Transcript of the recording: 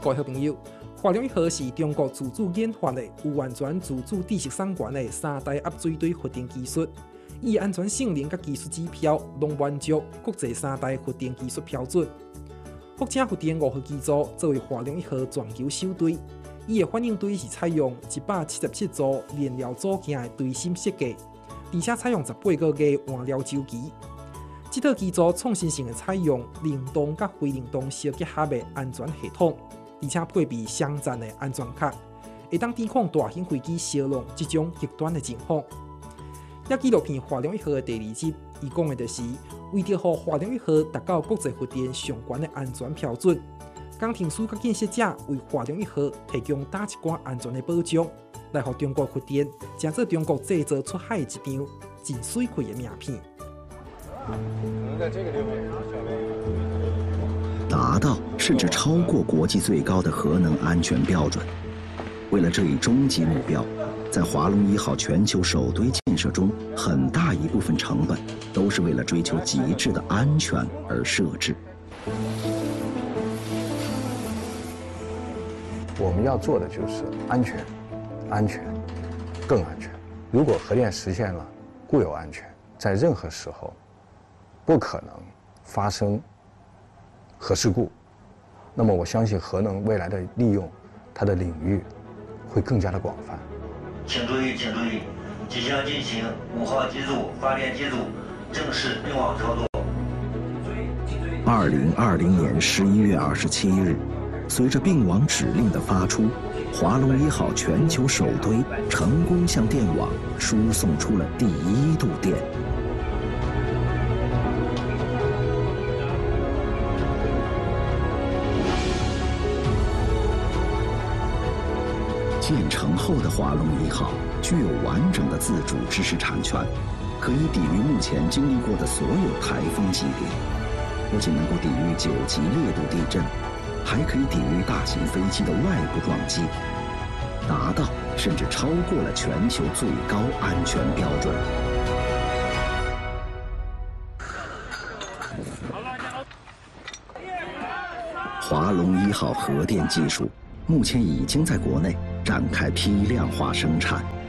各位好朋友，华龙1号是中国自主研发的有完全自主知识产权的3代压水堆发电技术，伊安全性能甲技术指标拢满足国际3代发电技术标准。福井发电5号机组作为华龙1号全球首堆，伊的反应堆是采用177组燃料组件的堆芯设计，而且采用18个月换料周期。这套机组创新性的采用冷冻甲非冷冻相结合的安全系统，而且配备双层的安全壳，会当抵抗大型飞机烧弄这种极端的情况。也纪录片《华龙1号》的第2集，伊讲的就是为着让华龙1号达到国际发电上悬的安全标准，工程师甲建设者为华龙1号提供打一寡安全的保障，来让中国发电成做中国制造出海的一张真水气的名片。 达到甚至超过国际最高的核能安全标准。为了这一终极目标，在华龙1号全球首堆建设中，很大一部分成本都是为了追求极致的安全而设置。 我们要做的就是安全，安全，更安全。如果核电实现了固有安全，在任何时候不可能发生核事故，那么我相信核能未来的利用，它的领域会更加的广泛。 请注意，请注意，即将进行5号机组发电机组正式并网操作。 2020年11月27日，随着并网指令的发出，华龙1号全球首堆成功向电网输送出了第1度电。建成后的华龙1号具有完整的自主知识产权，可以抵御目前经历过的所有台风级别，不仅能够抵御9级烈度地震，还可以抵御大型飞机的外部撞击，达到甚至超过了全球最高安全标准。华龙1号核电技术目前已经在国内展开批量化生产。